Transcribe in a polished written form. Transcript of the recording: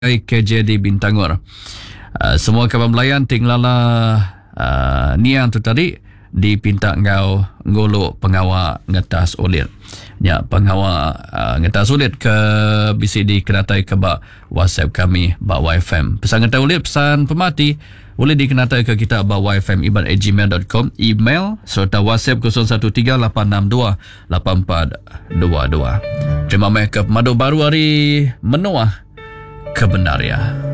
KJD Bintangor. Semua kawan belayan tinggallah niang tu tadi dipinta ngau ngolok pengawal ngetas ulit. Ya, pengawal ngetas ulit ke bisi dikenatai ke bak WhatsApp kami bak YFM. Pesan ngetas ulit, pesan pemati boleh dikenatai ke kita bak yfm@gmail.com, email serta WhatsApp 0138628422. Terima kasih ke pemadu baru hari menua kebenaran.